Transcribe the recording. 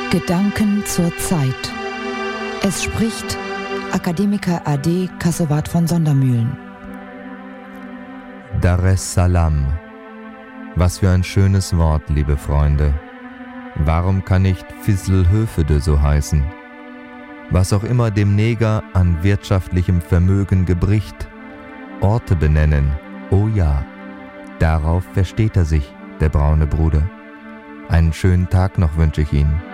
Gedanken zur Zeit. Es spricht Akademiker AD Kassowat von Sondermühlen. Dar es Salaam. Was für ein schönes Wort, liebe Freunde. Warum kann nicht Fislhöfede so heißen? Was auch immer dem Neger an wirtschaftlichem Vermögen gebricht, Orte benennen, oh ja, darauf versteht er sich, der braune Bruder. Einen schönen Tag noch wünsche ich Ihnen.